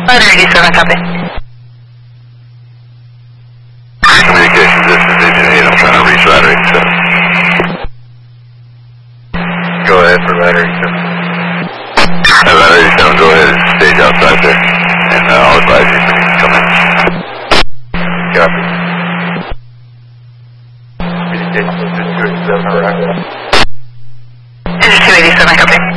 Fighter 87, copy. Communications, this is Agent 8. I'm trying to reach Rider 87. Go ahead for Rider 87. Rider 87, go ahead and stage outside there. And I'll advise you when you can come in. Copy. Communications, this is 287, correct? This is 287, copy.